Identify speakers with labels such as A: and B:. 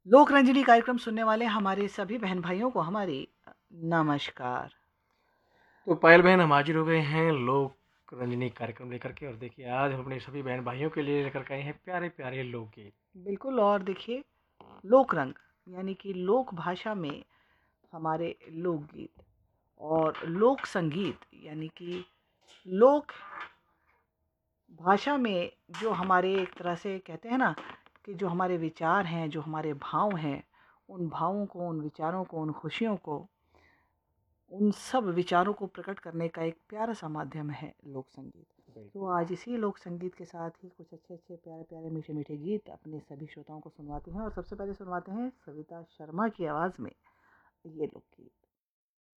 A: लोक रंजनी कार्यक्रम सुनने वाले हमारे सभी बहन भाइयों को हमारी नमस्कार।
B: तो पायल बहन हम हाजिर हो गए हैं लोक रंजनी कार्यक्रम लेकर के। और देखिए आज हम अपने सभी बहन भाइयों के लिए लेकर के आए हैं प्यारे प्यारे लोकगीत।
A: बिल्कुल। और देखिए, लोक रंग यानी कि लोक भाषा में हमारे लोकगीत और लोक संगीत यानी कि लोक भाषा में जो हमारे एक तरह से कहते हैं ना कि जो हमारे विचार हैं, जो हमारे भाव हैं, उन भावों को, उन विचारों को, उन खुशियों को, उन सब विचारों को प्रकट करने का एक प्यारा-सा माध्यम है लोक संगीत। तो
B: बिल्कुल।
A: आज इसी लोक संगीत के साथ ही कुछ अच्छे-अच्छे, प्यारे-प्यारे, मीठे-मीठे गीत अपने सभी श्रोताओं को सुनवाते हैं और सबसे पहले सुनवाते हैं सविता शर्मा की आवाज़ में ये लोकगीत।